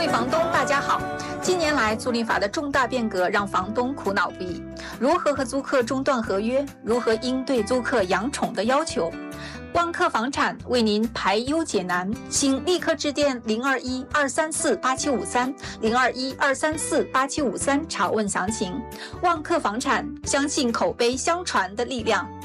位房东，大家好。近年来，租赁法的重大变革让房东苦恼不已。如何和租客中断合约？如何应对租客养宠的要求？万客房产为您排忧解难，请立刻致电021-234-8753 021-234-8753查问详情。万客房产相信口碑相传的力量。